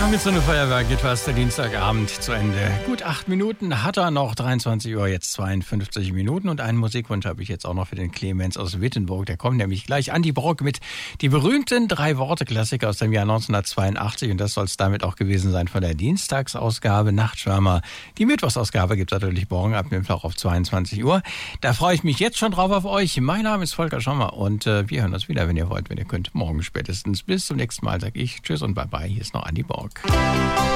Mit so einem Feuerwerk geht fast der Dienstagabend zu Ende. Gut 8 Minuten hat er noch, 23 Uhr, jetzt 52 Minuten. Und einen Musikwunsch habe ich jetzt auch noch für den Clemens aus Wittenburg. Der kommt nämlich gleich. Andi Brock mit die berühmten 3-Worte-Klassiker aus dem Jahr 1982. Und das soll es damit auch gewesen sein von der Dienstagsausgabe Nachtschwärmer. Die Mittwochsausgabe gibt es natürlich morgen ab Mittwoch auf 22 Uhr. Da freue ich mich jetzt schon drauf auf euch. Mein Name ist Volker Schommer und wir hören uns wieder, wenn ihr wollt, wenn ihr könnt. Morgen spätestens. Bis zum nächsten Mal sage ich Tschüss und Bye-bye. Hier ist noch Andi Brock.